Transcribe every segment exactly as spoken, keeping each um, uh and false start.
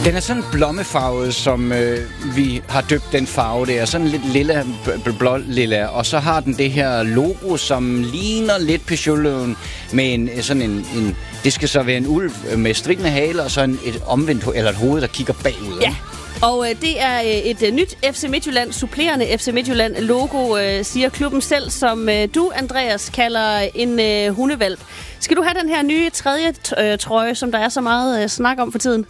Den er sådan blommefarvet, som øh, vi har døbt den farve der. Sådan lidt lilla, blå lilla. Og så har den det her logo, som ligner lidt Peugeot-løven med en, sådan en, en... Det skal så være en ulv med strikkende hale og så en, et omvendt eller et hoved, der kigger bagud. Ja. Og øh, det er øh, et øh, nyt F C Midtjylland, supplerende F C Midtjylland logo, øh, siger klubben selv, som øh, du, Andreas, kalder en øh, hundevalp. Skal du have den her nye tredje t- øh, trøje, som der er så meget øh, snak om for tiden?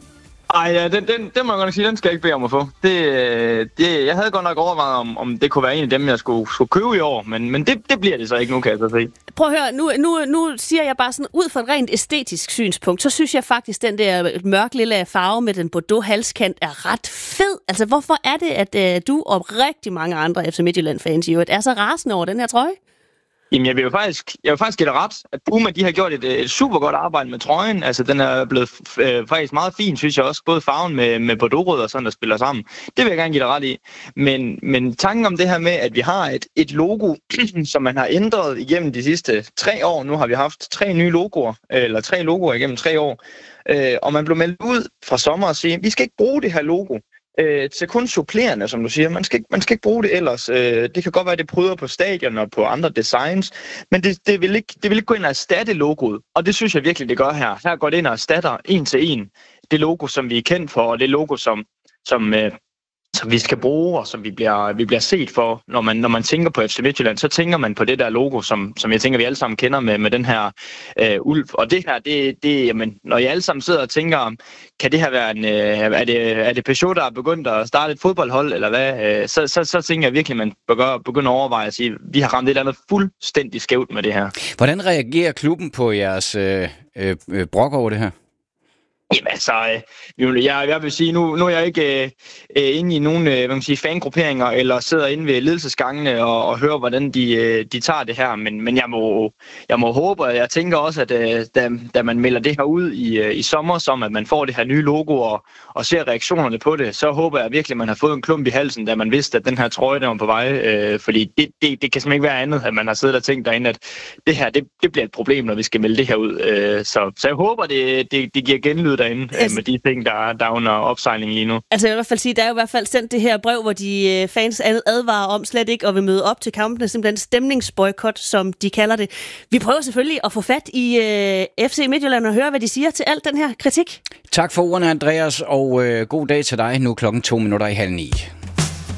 Ej, ja, den, den, den må jeg godt nok sige, den skal jeg ikke bede om at få. Det, det, jeg havde godt nok overvejet, om, om det kunne være en af dem, jeg skulle, skulle købe i år, men, men det, det bliver det så ikke nu, kan jeg så se. Prøv at høre, nu, nu, nu siger jeg bare sådan, ud fra et rent æstetisk synspunkt, så synes jeg faktisk, den der mørk lilla farve med den Bordeaux halskant er ret fed. Altså, hvorfor er det, at øh, du og rigtig mange andre F C Midtjylland-fans i øvrigt er så rasende over den her trøje? Jamen, jeg vil jo faktisk, jeg vil faktisk give det ret, at Puma, de har gjort et, et super godt arbejde med trøjen. Altså, den er blevet øh, faktisk meget fin, synes jeg også. Både farven med, med Bordeaux-rød og sådan, der spiller sammen. Det vil jeg gerne give dig ret i. Men, men tanken om det her med, at vi har et, et logo, som man har ændret igennem de sidste tre år. Nu har vi haft tre nye logoer, eller tre logoer igennem tre år. Øh, og man blev meldt ud fra sommer og sige, vi skal ikke bruge det her logo Øh, til kun supplerende, som du siger. Man skal, man skal ikke bruge det ellers. Øh, det kan godt være, at det pryder på stadion og på andre designs, men det, det, vil ikke, det vil ikke gå ind og erstatte logoet. Og det synes jeg virkelig, det gør her. Her går det ind og erstatter en til en det logo, som vi er kendt for, og det logo, som, som, øh, som vi skal bruge, og som vi bliver, vi bliver set for. Når man, når man tænker på F C Midtjylland, så tænker man på det der logo, som, som jeg tænker, vi alle sammen kender med, med den her øh, ulv. Og det her, det, det jamen, når I alle sammen sidder og tænker, kan det her være en, øh, er, det, er det Peugeot, der er begyndt at starte et fodboldhold, eller hvad? Øh, så, så, så tænker jeg virkelig, at man begynder, begynder at overveje at sige, vi har ramt et eller andet fuldstændig skævt med det her. Hvordan reagerer klubben på jeres øh, øh, brok over det her? Jamen altså, øh, jeg, jeg vil sige, nu, nu er jeg ikke øh, inde i nogen øh, hvad man siger, fangrupperinger, eller sidder inde ved ledelsesgangene og, og hører, hvordan de, øh, de tager det her, men, men jeg, må, jeg må håbe, og jeg tænker også, at øh, da, da man melder det her ud i, øh, i sommer, som at man får det her nye logo og, og ser reaktionerne på det, så håber jeg virkelig, at man har fået en klump i halsen, da man vidste, at den her trøje, der var på vej, øh, fordi det, det, det kan simpelthen ikke være andet, at man har siddet og tænkt derinde, at det her, det, det bliver et problem, når vi skal melde det her ud. Øh, så, så jeg håber, det, det, det giver genlyd derinde altså, med de ting, der, der er under opsejling lige nu. Altså jeg vil i hvert fald sige, der er jo i hvert fald sendt det her brev, hvor de fans advarer om slet ikke at vil møde op til kampene, simpelthen stemningsboykot, som de kalder det. Vi prøver selvfølgelig at få fat i uh, F C Midtjylland og høre, hvad de siger til alt den her kritik. Tak for ordene, Andreas, og uh, god dag til dig. Nu klokken to minutter i halv ni.